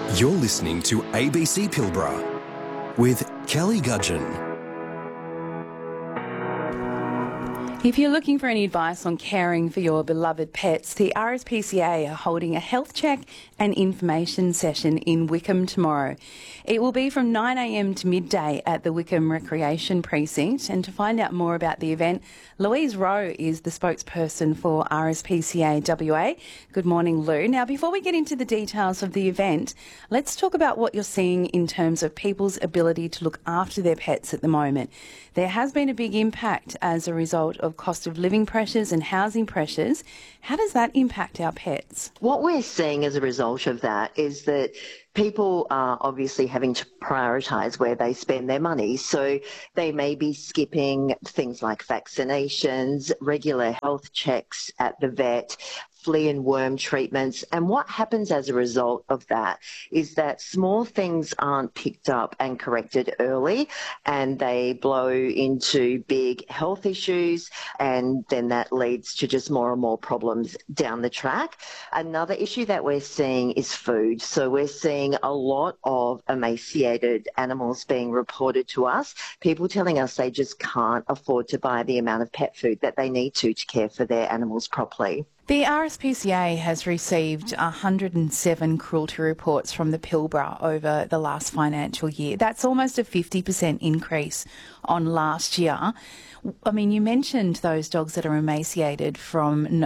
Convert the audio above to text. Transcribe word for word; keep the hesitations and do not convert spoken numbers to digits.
You're listening to A B C Pilbara with Kelly Gudgeon. If you're looking for any advice on caring for your beloved pets, the R S P C A are holding a health check and information session in Wickham tomorrow. It will be from nine a m to midday at the Wickham Recreation Precinct. And to find out more about the event, Louise Rowe is the spokesperson for R S P C A W A. Good morning, Lou. Now, before we get into the details of the event, let's talk about what you're seeing in terms of people's ability to look after their pets at the moment. There has been a big impact as a result of cost of living pressures and housing pressures. How does that impact our pets? What we're seeing as a result of that is that people are obviously having to prioritise where they spend their money. So they may be skipping things like vaccinations, regular health checks at the vet, flea and worm treatments. And what happens as a result of that is that small things aren't picked up and corrected early, and they blow into big health issues, and then that leads to just more and more problems down the track. Another issue that we're seeing is food. So we're seeing a lot of emaciated animals being reported to us, people telling us they just can't afford to buy the amount of pet food that they need to to care for their animals properly. The R S P C A has received one hundred seven cruelty reports from the Pilbara over the last financial year. That's almost a fifty percent increase on last year. I mean, you mentioned those dogs that are emaciated from no